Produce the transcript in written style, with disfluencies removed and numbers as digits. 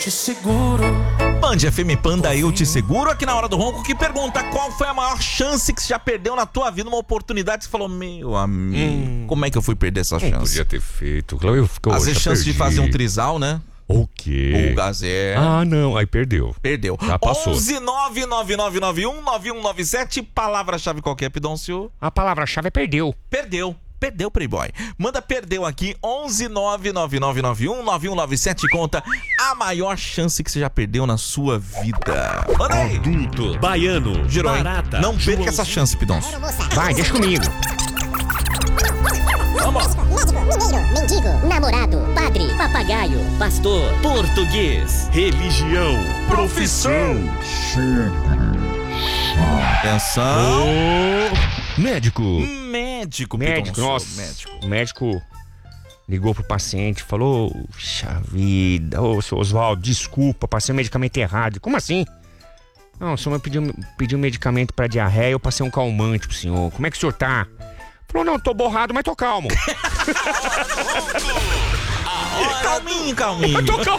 Te seguro. Band FM Panda, eu te seguro. Aqui na Hora do Ronco, que pergunta qual foi a maior chance que você já perdeu na tua vida. Uma oportunidade que você falou, meu amigo, como é que eu fui perder essa chance? Podia ter feito. Às vezes chance de fazer um trisal, né? O quê? O Gazé. Ah, não. Aí perdeu. Perdeu. Já passou. 11999919197. Palavra-chave qualquer, Pidoncio. A palavra-chave é perdeu. Perdeu. Perdeu, Playboy. Manda perdeu aqui, 11999919197. Conta a maior chance que você já perdeu na sua vida. Manda aí. Adulto, baiano, Girou, hein? barata. Não perca essa chance, Pidoncio. Vai, deixa comigo. Vamos. Médico, mineiro, mendigo, namorado, padre, papagaio, Pastor, português, religião, profissão. Atenção. Médico. Médico, Médico, Pidoncio. nossa. Médico. O médico ligou pro paciente, falou: puxa vida, ô, seu Oswaldo, desculpa, passei o medicamento errado. Como assim? Não, o senhor pediu um medicamento pra diarreia, eu passei um calmante pro senhor. Como é que o senhor tá? Falou: não, tô borrado, mas tô calmo. Calminho, calminho. Tô calmo.